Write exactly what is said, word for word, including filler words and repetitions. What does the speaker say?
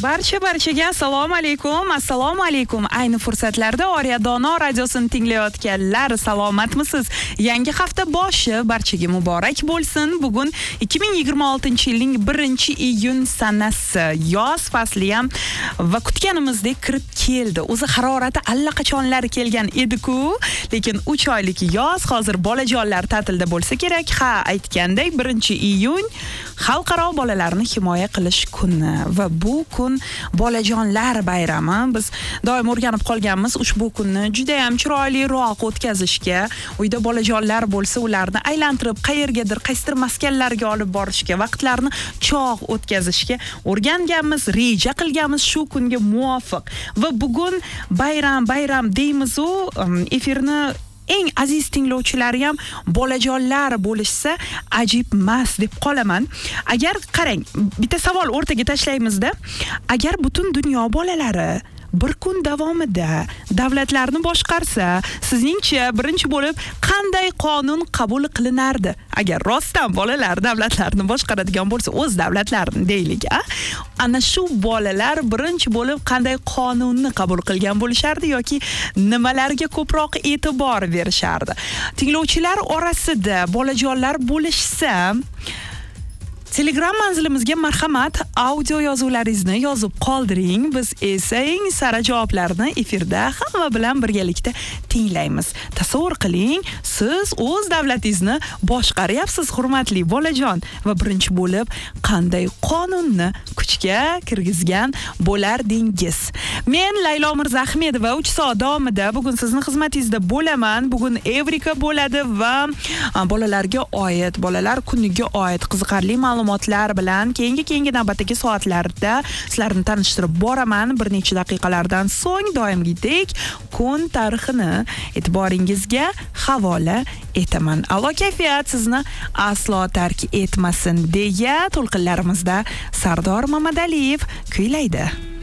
Barcha barchaga assalomu alaykum, assalomu alaykum. Ayni fursatlarda Oriya Dono radiosini tinglayotganlar, salomatmisiz? Yangi hafta boshi barchaga muborak bo'lsin. Bugun ikki ming yigirma oltinchi yilning birinchi iyun sanasi. Yoz fasli ham va kutganimizdek kirib keldi. O'zi harorati allaqachonlar kelgan edi-ku, lekin uch oylik yoz hozir bolajonlar ta'tilda bo'lsa kerak. Ha, aytgandek birinchi iyun xalqaro bolalarni himoya qilish kuni va bu kun bolajonlar bayrami. Biz doim o'rganib qolganmiz ushbu kunni juda ham chiroyliroq o'tkazishga, uyda bolajonlar bo'lsa ularni aylantirib qayergadir, qaysidir maskanlarga olib borishga, vaqtlarni chog' o'tkazishga o'rganganmiz, reja qilganmiz shu kunga muvofiq. Va bugun bayram bayram deymiz u efirni eng aziz tinglovchilari ham bolajonlar bo'lishsa ajib emas deb qolaman. Agar qarang, bitta savol o'rtaga tashlaymizda, agar butun dunyo bolalari bir kun davomida davlatlarni boshqarsa, sizningcha birinchi bo'lib qanday qonun qabul qilinardi? Agar rostdan bolalar davlatlarni boshqaradigan bo'lsa, o'z davlatlarini deylik, a? Ana shu bolalar birinchi bo'lib qanday qonunni qabul qilgan bo'lishardi yoki nimalarga ko'proq e'tibor berishardi? Tinglovchilar orasida bolajonlar bo'lishsa, Telegram manzilimizga marhamat, audio yozuvlaringizni yozib qoldiring. Biz esa eng sara javoblarni efirda hamma bilan birgalikda tinglaymiz. Tasavvur qiling, siz o'z davlatingizni boshqaryapsiz, hurmatli bolajon, va birinchi bo'lib qanday qonunni kuchga kirgizgan bo'lardingiz? Men Laylo Mirzahmedova uch soat davomida bugun sizni xizmatingizda bo'laman. Bugun Evrika bo'ladi va bolalarga oid, bolalar kuniga oid qiziqarli ma'lumotlar bilan keyingi-keyingi navbatdagi soatlarda sizlarni tanishtirib boraman. Bir necha daqiqalardan so'ng doimgidek kun tarixini e'tiboringizga havola etaman. A'lo kayfiyat sizni aslo tark etmasin deya to'lqinlarimizda Sardor Mamadaliyev kuylaydi.